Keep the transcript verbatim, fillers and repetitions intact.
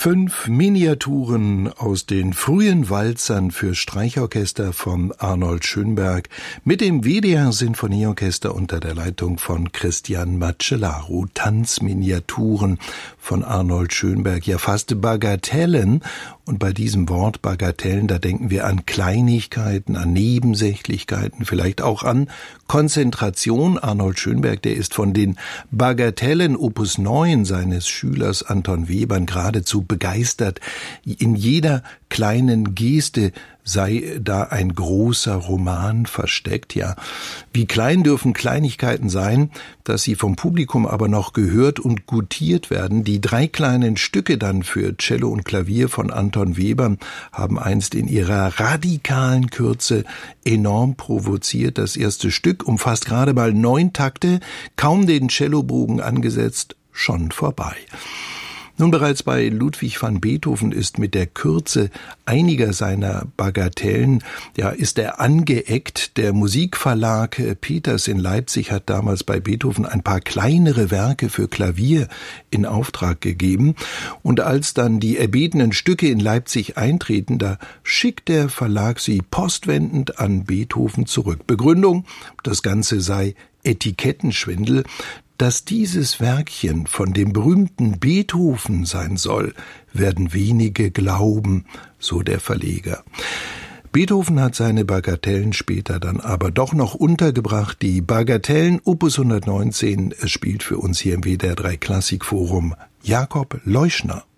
Fünf Miniaturen aus den frühen Walzern für Streichorchester von Arnold Schönberg mit dem W D R-Sinfonieorchester unter der Leitung von Christian Macellaro. Tanzminiaturen von Arnold Schönberg, ja fast Bagatellen. Und bei diesem Wort Bagatellen, da denken wir an Kleinigkeiten, an Nebensächlichkeiten, vielleicht auch an Konzentration. Arnold Schönberg, der ist von den Bagatellen Opus neun seines Schülers Anton Webern geradezu begeistert. In jeder kleinen Geste sei da ein großer Roman versteckt, ja. Wie klein dürfen Kleinigkeiten sein, dass sie vom Publikum aber noch gehört und gutiert werden. Die drei kleinen Stücke dann für Cello und Klavier von Anton Weber haben einst in ihrer radikalen Kürze enorm provoziert. Das erste Stück umfasst gerade mal neun Takte, kaum den Cellobogen angesetzt, schon vorbei. Nun, bereits bei Ludwig van Beethoven ist mit der Kürze einiger seiner Bagatellen, ja, ist er angeeckt. Der Musikverlag Peters in Leipzig hat damals bei Beethoven ein paar kleinere Werke für Klavier in Auftrag gegeben. Und als dann die erbetenen Stücke in Leipzig eintreten, da schickt der Verlag sie postwendend an Beethoven zurück. Begründung, das Ganze sei Etikettenschwindel. Dass dieses Werkchen von dem berühmten Beethoven sein soll, werden wenige glauben, so der Verleger. Beethoven hat seine Bagatellen später dann aber doch noch untergebracht. Die Bagatellen Opus hundertneunzehn spielt für uns hier im W D R drei Klassikforum Jakob Leuschner.